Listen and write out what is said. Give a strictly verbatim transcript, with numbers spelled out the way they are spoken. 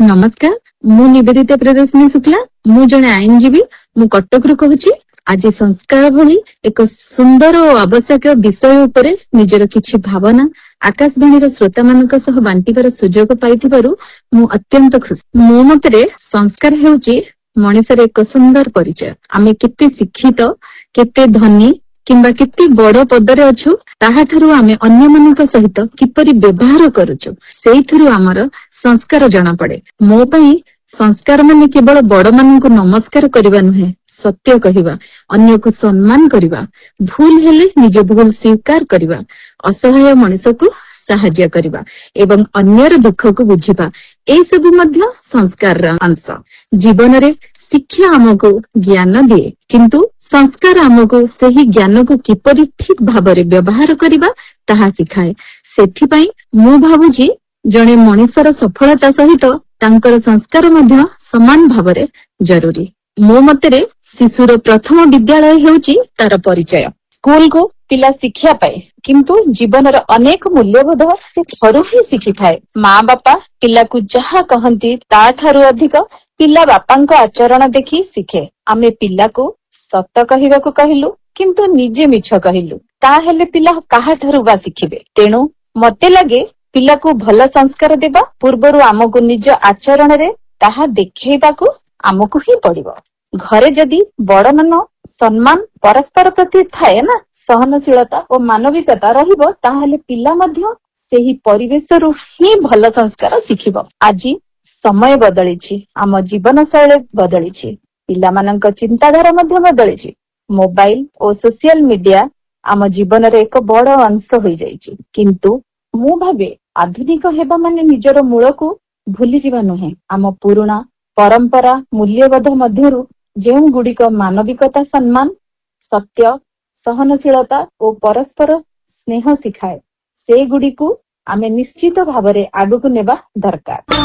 नमस्कार मु निवेदिता प्रियदर्शिनी शुक्ला मु जने आईनजीवी मु कटक रु कहूची। आज संस्कार भली एक सुंदर और आवश्यक विषय उपरे निजर किछि भावना आकाशवाणी श्रोता मानक सह बांटिबार सुजोग पाइथिबारु मु अत्यंत खुशी। मो मतरे संस्कार हेउची मनिषर एक सुंदर परिचय। आमे केते शिक्षित केते धनी किंबा केते बड़ पदरे अछु ताहाठारु आमे अन्य मानक सहित किपरि व्यवहार करूछु सेइथरु आमर संस्कार जणा पड़े। मो पई संस्कार माने केवल बड़ मानकु नमस्कार करिबा नुहे, सत्य कहिबा, अन्य को सम्मान करिबा, भूल हेले निज भूल स्वीकार करिबा, असहाय मनुष्यको साहाय्य करिबा एवं अन्यर दुख को बुझिबा, ए सब मध्य संस्कार अंश। जीवन रे शिक्षा आमको ज्ञान दिए किंतु संस्कार आमको सही ज्ञान को किपरि ठीक भाबरे व्यवहार करिबा ताहा सिखाए। सेथिपई मु भाबुची जणे मनुष्यर सफलता सहित तांकर संस्कार मध्य समान भाबरे जरूरी। मो मतरे शिशुर प्रथम विद्यालय हेउची तार परिचय। स्कूल को पिला शिक्षा पाए किंतु जीवन अनेक मूल्यबोध से घरु ही शिखि थाए। माँ बापा पिला को जहा कहंती ता ठारु अधिक पिला बापांको आचरण देखि शिखे। आमे पिला को सत कहिबा को कहिलु किंतु निजे मिछ कहिलु ताहेले पिला काहा ठारु बा शिखिबे। तेणु मते लागे पिला को भल संस्कार देबा पूर्वरु आमको निज आचरण रे ताहा देखैबाकू आमको ही पड़िबो। घरे जदि बड़ मान सम्मान परस्पर प्रति थाए ना सहनशीलता और मानविकता रहिबो ताहेले पिला मध्य सेही परिवेशरु ही भल संस्कार शिखिबो। आज समय बदलिछि, आम जीवन शैली बदलिछि, पिला मानक चिंताधारा मध्य बदलिछि। मोबाइल और सोशल मीडिया आम जीवन रे एक बड़ अंश होई जाइछि किंतु मु भाबे आधुनिक हेबा माने निजर मूल को भूली जिबा नुहे। आम पुराना परंपरा मूल्यबोध मध्यरु जेउ गुडिक मानविकता सम्मान सत्य सहनशीलता और परस्पर स्नेह शिखाए से गुडी को आमे निश्चित भावरे आगु को नेबा दरकार।